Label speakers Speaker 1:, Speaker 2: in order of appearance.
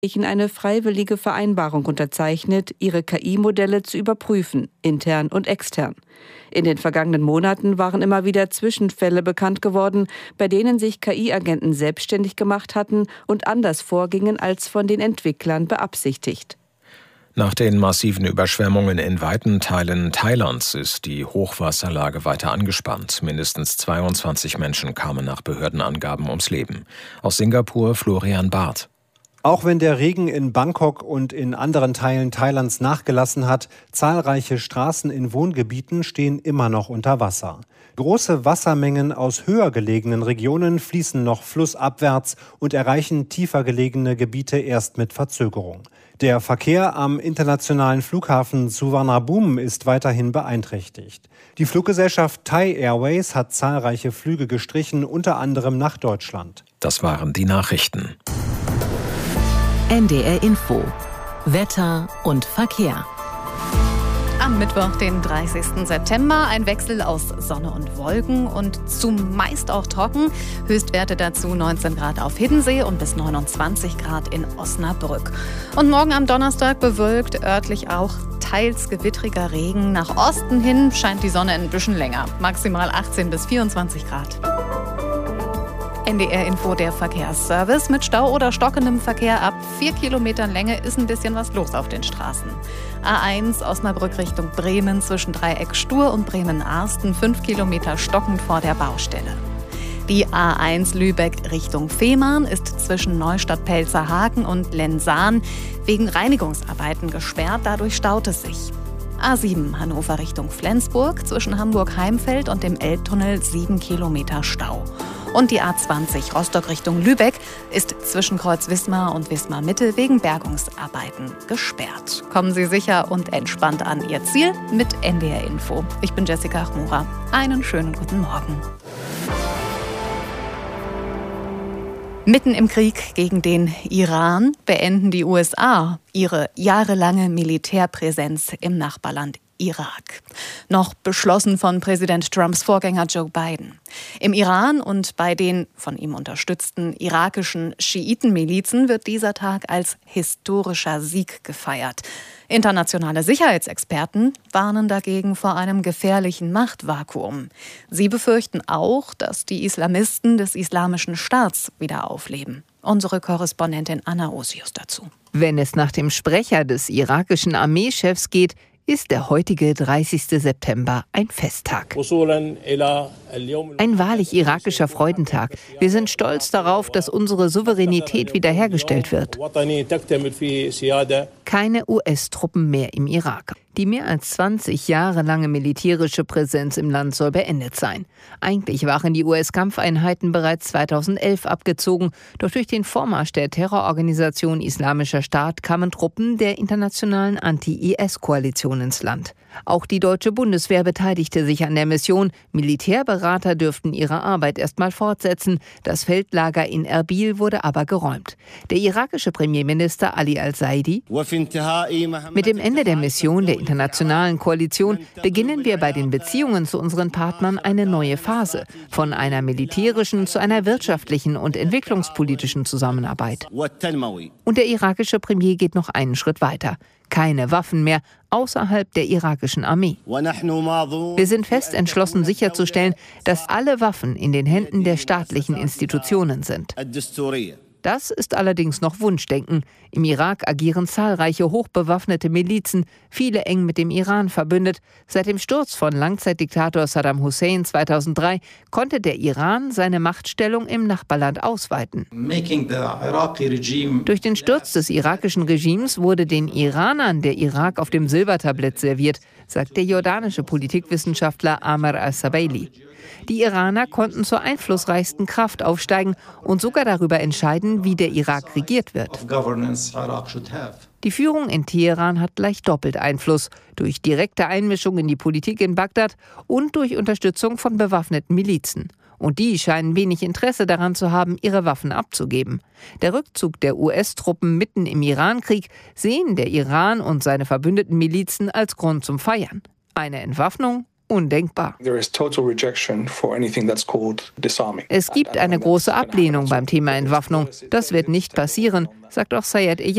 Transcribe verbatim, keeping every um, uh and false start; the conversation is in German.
Speaker 1: eine freiwillige Vereinbarung unterzeichnet, ihre K I-Modelle zu überprüfen, intern und extern. In den vergangenen Monaten waren immer wieder Zwischenfälle bekannt geworden, bei denen sich K I-Agenten selbstständig gemacht hatten und anders vorgingen als von den Entwicklern beabsichtigt.
Speaker 2: Nach den massiven Überschwemmungen in weiten Teilen Thailands ist die Hochwasserlage weiter angespannt. Mindestens zweiundzwanzig Menschen kamen nach Behördenangaben ums Leben. Aus Singapur Florian Barth.
Speaker 3: Auch wenn der Regen in Bangkok und in anderen Teilen Thailands nachgelassen hat, zahlreiche Straßen in Wohngebieten stehen immer noch unter Wasser. Große Wassermengen aus höher gelegenen Regionen fließen noch flussabwärts und erreichen tiefer gelegene Gebiete erst mit Verzögerung. Der Verkehr am internationalen Flughafen Suvarnabhumi ist weiterhin beeinträchtigt. Die Fluggesellschaft Thai Airways hat zahlreiche Flüge gestrichen, unter anderem nach Deutschland.
Speaker 2: Das waren die Nachrichten.
Speaker 4: N D R Info. Wetter und Verkehr.
Speaker 5: Am Mittwoch, den dreißigsten September, ein Wechsel aus Sonne und Wolken und zumeist auch trocken. Höchstwerte dazu neunzehn Grad auf Hiddensee und bis neunundzwanzig Grad in Osnabrück. Und morgen am Donnerstag bewölkt, örtlich auch teils gewittriger Regen. Nach Osten hin scheint die Sonne ein bisschen länger. Maximal achtzehn bis vierundzwanzig Grad. N D R Info, der Verkehrsservice. Mit Stau oder stockendem Verkehr ab vier Kilometern Länge ist ein bisschen was los auf den Straßen. A eins Osnabrück Richtung Bremen zwischen Dreieck Stur und Bremen-Arsten, fünf Kilometer stockend vor der Baustelle. Die A eins Lübeck Richtung Fehmarn ist zwischen Neustadt-Pelzerhaken und Lensahn wegen Reinigungsarbeiten gesperrt, dadurch staut es sich. A sieben Hannover Richtung Flensburg zwischen Hamburg-Heimfeld und dem Elbtunnel sieben Kilometer Stau. Und die A zwanzig Rostock Richtung Lübeck ist zwischen Kreuz Wismar und Wismar Mitte wegen Bergungsarbeiten gesperrt. Kommen Sie sicher und entspannt an Ihr Ziel mit N D R Info. Ich bin Jessica Chmura. Einen schönen guten Morgen. Mitten im Krieg gegen den Iran beenden die U S A ihre jahrelange Militärpräsenz im Nachbarland Irak. Noch beschlossen von Präsident Trumps Vorgänger Joe Biden. Im Iran und bei den von ihm unterstützten irakischen Schiitenmilizen wird dieser Tag als historischer Sieg gefeiert. Internationale Sicherheitsexperten warnen dagegen vor einem gefährlichen Machtvakuum. Sie befürchten auch, dass die Islamisten des Islamischen Staats wieder aufleben. Unsere Korrespondentin Anna Osius dazu.
Speaker 6: Wenn es nach dem Sprecher des irakischen Armeechefs geht, ist der heutige dreißigste September ein Festtag. Ein wahrlich irakischer Freudentag. Wir sind stolz darauf, dass unsere Souveränität wiederhergestellt wird. Keine U S-Truppen mehr im Irak. Die mehr als zwanzig Jahre lange militärische Präsenz im Land soll beendet sein. Eigentlich waren die U S-Kampfeinheiten bereits zweitausendelf abgezogen, doch durch den Vormarsch der Terrororganisation Islamischer Staat kamen Truppen der internationalen Anti-I S-Koalition ins Land. Auch die deutsche Bundeswehr beteiligte sich an der Mission. Militärberater dürften ihre Arbeit erstmal fortsetzen. Das Feldlager in Erbil wurde aber geräumt. Der irakische Premierminister Ali al-Saidi: Mit dem Ende der Mission der internationalen Koalition beginnen wir bei den Beziehungen zu unseren Partnern eine neue Phase. Von einer militärischen zu einer wirtschaftlichen und entwicklungspolitischen Zusammenarbeit. Und der irakische Premier geht noch einen Schritt weiter. Keine Waffen mehr außerhalb der irakischen Armee. Wir sind fest entschlossen sicherzustellen, dass alle Waffen in den Händen der staatlichen Institutionen sind. Das ist allerdings noch Wunschdenken. Im Irak agieren zahlreiche hochbewaffnete Milizen, viele eng mit dem Iran verbündet. Seit dem Sturz von Langzeitdiktator Saddam Hussein zweitausenddrei konnte der Iran seine Machtstellung im Nachbarland ausweiten. Durch den Sturz des irakischen Regimes wurde den Iranern der Irak auf dem Silbertablett serviert, sagt der jordanische Politikwissenschaftler Amr al-Sabaili. Die Iraner konnten zur einflussreichsten Kraft aufsteigen und sogar darüber entscheiden, wie der Irak regiert wird. Die Führung in Teheran hat gleich doppelt Einfluss, durch direkte Einmischung in die Politik in Bagdad und durch Unterstützung von bewaffneten Milizen. Und die scheinen wenig Interesse daran zu haben, ihre Waffen abzugeben. Der Rückzug der U S-Truppen mitten im Irankrieg sehen der Iran und seine verbündeten Milizen als Grund zum Feiern. Eine Entwaffnung undenkbar. Es gibt eine große Ablehnung beim Thema Entwaffnung. Das wird nicht passieren, sagt auch Sayed